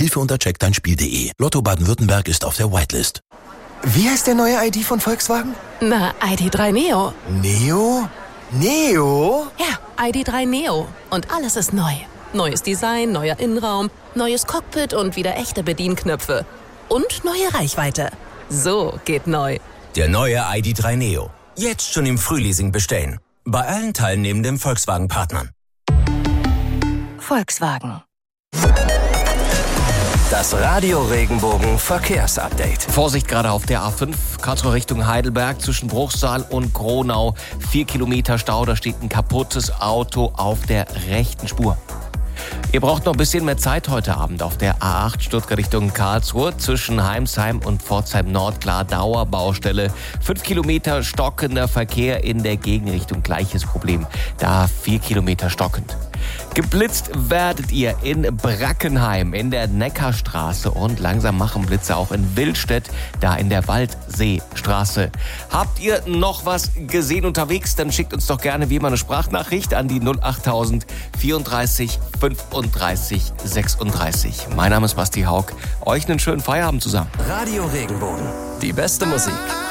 Hilfe unter checkdeinspiel.de. Lotto Baden-Württemberg ist auf der Whitelist. Wie heißt der neue ID von Volkswagen? Na, ID.3 Neo. Neo? Neo? Ja, ID.3 Neo. Und alles ist neu. Neues Design, neuer Innenraum, neues Cockpit und wieder echte Bedienknöpfe. Und neue Reichweite. So geht neu. Der neue ID.3 Neo. Jetzt schon im Frühleasing bestellen. Bei allen teilnehmenden Volkswagen-Partnern. Volkswagen. Das Radio Regenbogen Verkehrsupdate. Vorsicht gerade auf der A5, Karlsruhe Richtung Heidelberg zwischen Bruchsal und Gronau. 4 Kilometer Stau, da steht ein kaputtes Auto auf der rechten Spur. Ihr braucht noch ein bisschen mehr Zeit heute Abend auf der A8 Stuttgart Richtung Karlsruhe zwischen Heimsheim und Pforzheim Nord, klar Dauerbaustelle. 5 Kilometer stockender Verkehr in der Gegenrichtung, gleiches Problem. Da 4 Kilometer stockend. Geblitzt werdet ihr in Brackenheim in der Neckarstraße und langsam machen Blitze auch in Wildstedt, da in der Waldseestraße. Habt ihr noch was gesehen unterwegs? Dann schickt uns doch gerne wie immer eine Sprachnachricht an die 08000 34 35 36. Mein Name ist Basti Haug. Euch einen schönen Feierabend zusammen. Radio Regenbogen. Die beste Musik.